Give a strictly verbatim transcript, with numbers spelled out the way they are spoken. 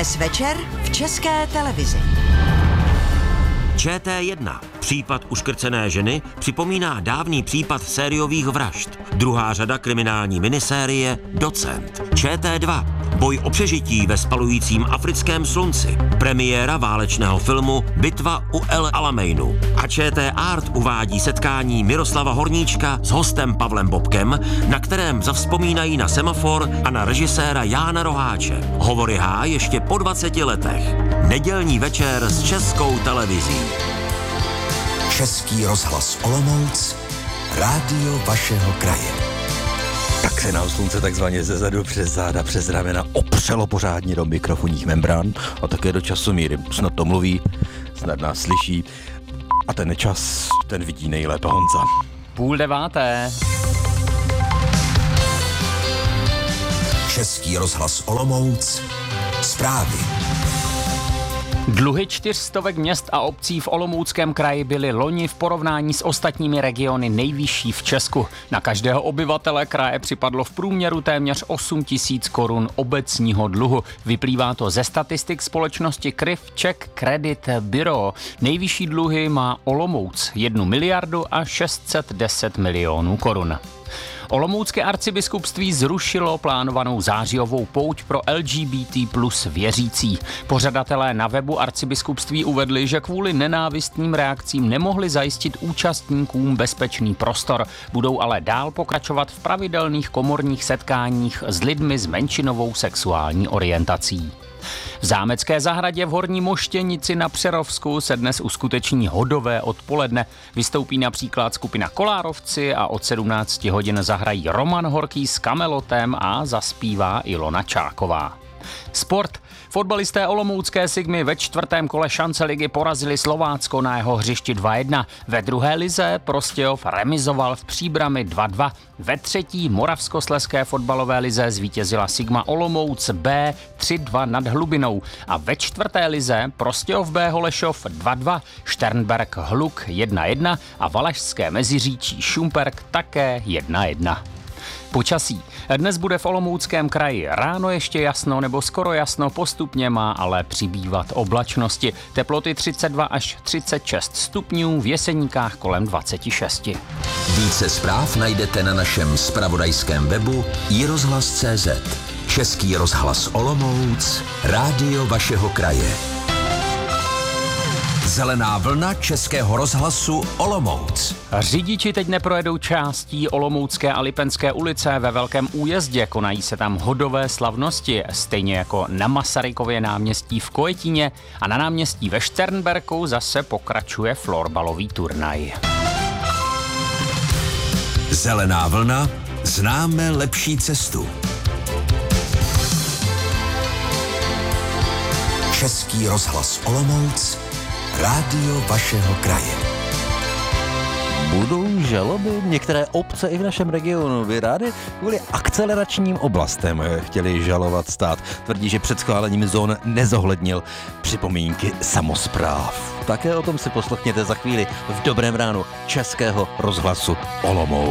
Dnes večer v České televizi. Č T jedna. Případ uškrcené ženy připomíná dávný případ sériových vražd. Druhá řada kriminální minisérie Docent. Č T dva. Boj o přežití ve spalujícím africkém slunci. Premiéra válečného filmu Bitva u El Alameinu. A Č T Art uvádí setkání Miroslava Horníčka s hostem Pavlem Bobkem, na kterém zavzpomínají na Semafor a na režiséra Jána Roháče. Hovory H ještě po dvaceti letech. Nedělní večer s Českou televizí. Český rozhlas Olomouc, rádio vašeho kraje. Tak se nám slunce takzvaně zezadu přes záda, přes ramena opřelo pořádně do mikrofonních membrán a také do časomíry. Snad to mluví, snad nás slyší a ten čas, ten vidí nejlépe Honza. Půl deváté. Český rozhlas Olomouc, zprávy. Dluhy čtyřstovek měst a obcí v Olomouckém kraji byly loni v porovnání s ostatními regiony nejvyšší v Česku. Na každého obyvatele kraje připadlo v průměru téměř osm tisíc korun obecního dluhu. Vyplývá to ze statistik společnosti Kriv Czech Credit Bureau. Nejvyšší dluhy má Olomouc, jednu miliardu a šest set deset milionů korun. Olomoucké arcibiskupství zrušilo plánovanou zářijovou pouť pro L G B T plus věřící. Pořadatelé na webu arcibiskupství uvedli, že kvůli nenávistným reakcím nemohli zajistit účastníkům bezpečný prostor. Budou ale dál pokračovat v pravidelných komorních setkáních s lidmi s menšinovou sexuální orientací. V Zámecké zahradě v Horní Moštěnici na Přerovsku se dnes uskuteční hodové odpoledne. Vystoupí například skupina Kolárovci a od sedmnácti hodin zahrají Roman Horký s Kamelotem a zaspívá Ilona Čáková. Sport. Fotbalisté olomoucké Sigmy ve čtvrtém kole šance ligy porazili Slovácko na jeho hřišti dva jedna. Ve druhé lize Prostějov remizoval v Příbrami dva dva. Ve třetí moravskoslezské fotbalové lize zvítězila Sigma Olomouc B tři dva nad Hlubinou. A ve čtvrté lize Prostějov B Holešov dva dva, Šternberk Hluk jedna jedna a Valašské Meziříčí Šumperk také jedna jedna. Počasí. Dnes bude v Olomouckém kraji ráno ještě jasno nebo skoro jasno, postupně má ale přibývat oblačnosti. Teploty třicet dva až třicet šest stupňů, v Jeseníkách kolem dvacet šest. Více zpráv najdete na našem zpravodajském webu i rozhlas tečka cé zet. Český rozhlas Olomouc, rádio vašeho kraje. Zelená vlna Českého rozhlasu Olomouc. Řidiči teď neprojedou částí Olomoucké a Lipenské ulice ve Velkém Újezdě. Konají se tam hodové slavnosti, stejně jako na Masarykově náměstí v Kojetíně a na náměstí ve Šternberku zase pokračuje florbalový turnaj. Zelená vlna, známe lepší cestu. Český rozhlas Olomouc, rádio vašeho kraje. Budou žaloby? Některé obce i v našem regionu by rády kvůli akceleračním oblastem chtěli žalovat stát. Tvrdí, že před schválením zón nezohlednil připomínky samospráv. Také o tom si poslechněte za chvíli v Dobrém ránu Českého rozhlasu Olomouc.